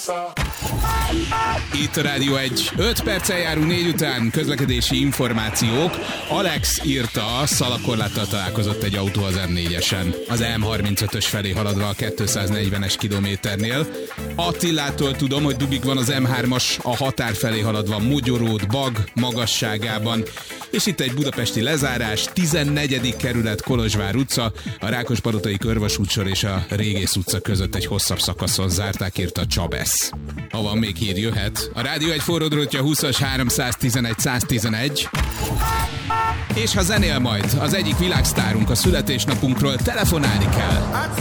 Itt a Rádió 1. 5 perccel járunk 4 után, közlekedési információk. Alex írta, szalakorláttal találkozott egy autó az M4-esen. Az M35-ös felé haladva a 240-es kilométernél. Attilától tudom, hogy dugig van az M3-as a határ felé haladva Mogyoród, Bag magasságában. És itt egy budapesti lezárás, 14. kerület Kolozsvár utca, a Rákospalotai Körvasútsor és a Régész utca között egy hosszabb szakaszon zárták, írta Csabesz. Ha van még hír, jöhet. A Rádió 1 forródrótja 20-as 311 111. És ha zenél majd az egyik világsztárunk a születésnapunkról, telefonálni kell.